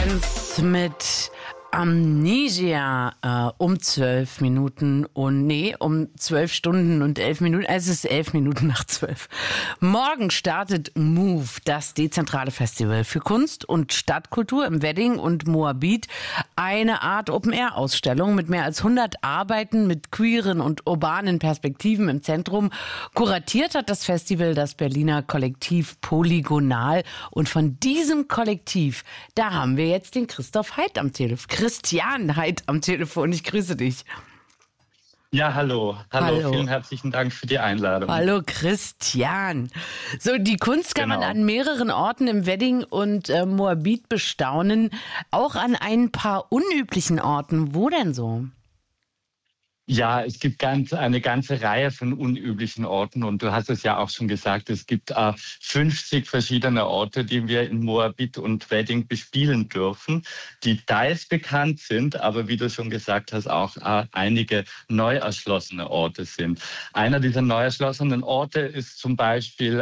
Dance mit Amnesia um 12 Minuten und um 12 Stunden und 11 Minuten. Es ist 11 Minuten nach 12. Morgen startet MOVE, das dezentrale Festival für Kunst und Stadtkultur im Wedding und Moabit. Eine Art Open-Air-Ausstellung mit mehr als 100 Arbeiten mit queeren und urbanen Perspektiven im Zentrum. Kuratiert hat das Festival das Berliner Kollektiv Polygonal. Und von diesem Kollektiv, da haben wir jetzt den Christoph Heid am Telefon. Christian Heid am Telefon. Ich grüße dich. Ja, hallo. Vielen herzlichen Dank für die Einladung. Hallo Christian. So, die Kunst kann man an mehreren Orten im Wedding und Moabit bestaunen. Auch an ein paar unüblichen Orten. Wo denn so? Ja, es gibt eine ganze Reihe von unüblichen Orten und du hast es ja auch schon gesagt, es gibt 50 verschiedene Orte, die wir in Moabit und Wedding bespielen dürfen, die teils bekannt sind, aber wie du schon gesagt hast, auch einige neu erschlossene Orte sind. Einer dieser neu erschlossenen Orte ist zum Beispiel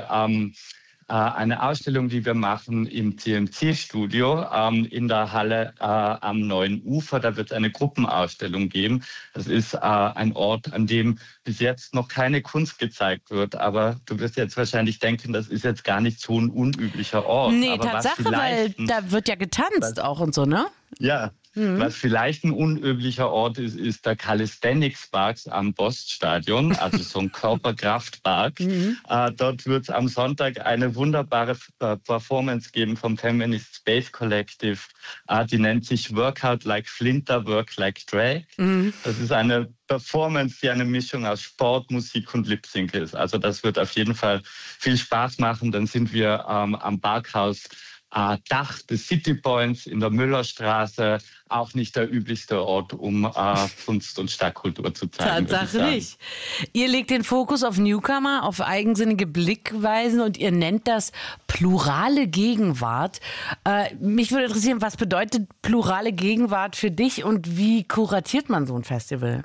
eine Ausstellung, die wir machen im CMC-Studio in der Halle am Neuen Ufer. Da wird es eine Gruppenausstellung geben. Das ist ein Ort, an dem bis jetzt noch keine Kunst gezeigt wird. Aber du wirst jetzt wahrscheinlich denken, das ist jetzt gar nicht so ein unüblicher Ort. Nee, aber Tatsache, weil da wird ja getanzt auch und so, ne? Ja. Was vielleicht ein unüblicher Ort ist, ist der Calisthenics Park am Poststadion, also so ein Körperkraftpark. Dort wird es am Sonntag eine wunderbare Performance geben vom Feminist Space Collective. Die nennt sich Workout Like Flinter, Work Like Drag. Das ist eine Performance, die eine Mischung aus Sport, Musik und Lip-Sync ist. Also das wird auf jeden Fall viel Spaß machen. Dann sind wir am Parkhaus Dach des City Points in der Müllerstraße, auch nicht der üblichste Ort, um Kunst und Stadtkultur zu zeigen. Tatsache nicht. Ihr legt den Fokus auf Newcomer, auf eigensinnige Blickweisen und ihr nennt das plurale Gegenwart. Mich würde interessieren, was bedeutet plurale Gegenwart für dich und wie kuratiert man so ein Festival?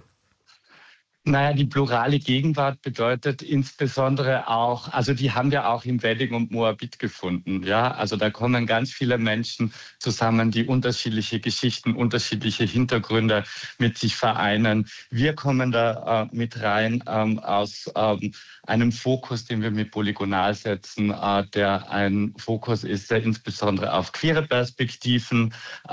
Naja, die plurale Gegenwart bedeutet insbesondere auch, also die haben wir auch im Wedding und Moabit gefunden. Ja, also da kommen ganz viele Menschen zusammen, die unterschiedliche Geschichten, unterschiedliche Hintergründe mit sich vereinen. Wir kommen da mit rein aus einem Fokus, den wir mit Polygonal setzen, der ein Fokus ist, der insbesondere auf queere Perspektiven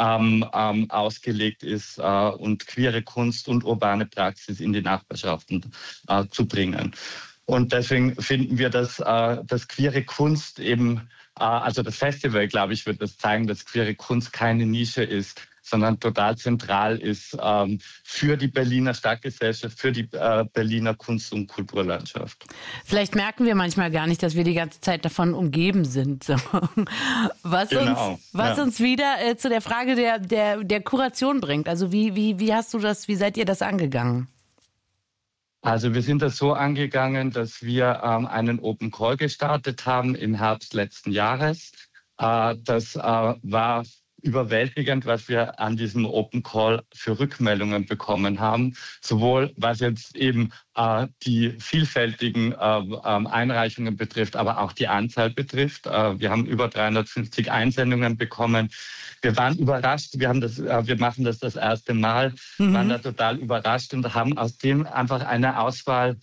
ausgelegt ist und queere Kunst und urbane Praxis in die Nachbarschaft zu bringen. Und deswegen finden wir, dass queere Kunst eben, also das Festival, glaube ich, wird das zeigen, dass queere Kunst keine Nische ist, sondern total zentral ist für die Berliner Stadtgesellschaft, für die Berliner Kunst- und Kulturlandschaft. Vielleicht merken wir manchmal gar nicht, dass wir die ganze Zeit davon umgeben sind. So. Was uns wieder zu der Frage der Kuration bringt. Also wie hast du das, wie seid ihr das angegangen? Also wir sind das so angegangen, dass wir einen Open Call gestartet haben im Herbst letzten Jahres. Das war überwältigend, was wir an diesem Open Call für Rückmeldungen bekommen haben. Sowohl was jetzt eben die vielfältigen Einreichungen betrifft, aber auch die Anzahl betrifft. Wir haben über 350 Einsendungen bekommen. Wir waren überrascht. Wir machen das erste Mal, waren da total überrascht und haben aus dem einfach eine Auswahl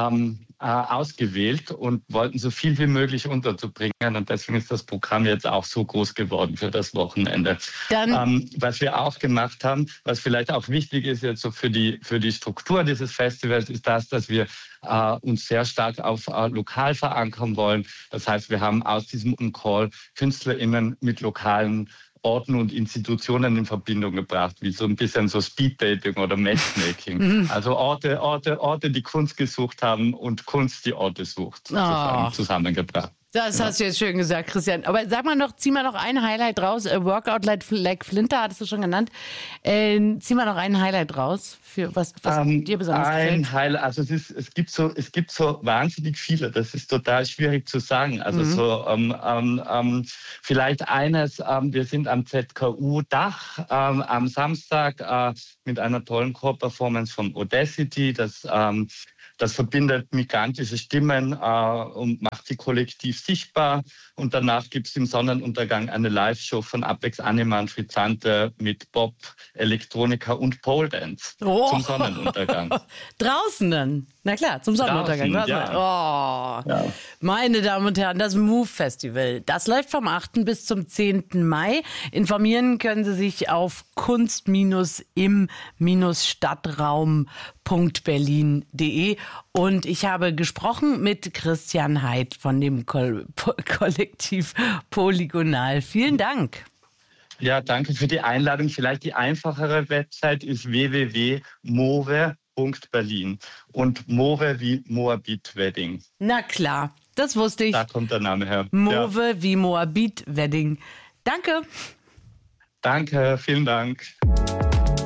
ausgewählt und wollten so viel wie möglich unterzubringen. Und deswegen ist das Programm jetzt auch so groß geworden für das Wochenende. Was wir auch gemacht haben, was vielleicht auch wichtig ist jetzt so für die Struktur dieses Festivals, ist dass wir uns sehr stark auf lokal verankern wollen. Das heißt, wir haben aus diesem Call KünstlerInnen mit lokalen Orten und Institutionen in Verbindung gebracht, wie so ein bisschen so Speeddating oder Matchmaking. Also Orte, die Kunst gesucht haben und Kunst, die Orte sucht, zusammengebracht. Das hast du jetzt schön gesagt, Christian. Aber zieh mal noch ein Highlight raus. Workout Like Flinter hattest du schon genannt. Zieh mal noch ein Highlight raus, für was dir besonders gefällt. Ein Highlight, also es gibt so wahnsinnig viele. Das ist total schwierig zu sagen. Also vielleicht eines, wir sind am ZKU Dach am Samstag mit einer tollen Core-Performance vom Audacity. Das verbindet migrantische Stimmen und macht sie kollektiv sichtbar. Und danach gibt es im Sonnenuntergang eine Live-Show von Apex Animan Frizzante mit Bob, Elektronika und Pole Dance zum Sonnenuntergang. Draußen dann? Na klar, zum Sonnenuntergang. Draußen, ja. Ja. Meine Damen und Herren, das Move Festival, das läuft vom 8. bis zum 10. Mai. Informieren können Sie sich auf kunst-im-stadtraum.berlin.de. Und ich habe gesprochen mit Christian Heid von dem Kollektiv Polygonal. Vielen Dank. Ja, danke für die Einladung. Vielleicht die einfachere Website ist www.move.berlin und Move wie Moabit Wedding. Na klar, das wusste ich. Da kommt der Name her. Move wie Moabit Wedding. Danke. Danke, vielen Dank.